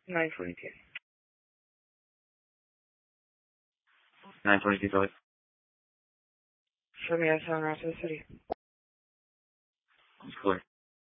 922. 922, Philly. Show me outside around to the city. It's clear.